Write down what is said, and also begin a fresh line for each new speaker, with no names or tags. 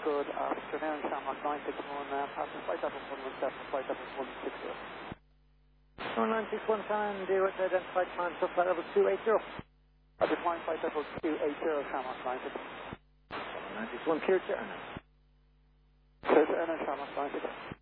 good afternoon, Shamrock 961, passing flight level 117, flight level 160.
961 can do it, identified command for flight level 280.
Deploying flight level 280, Shamrock 961.
961 clear to earn.
Clear to earn, Shamrock 961.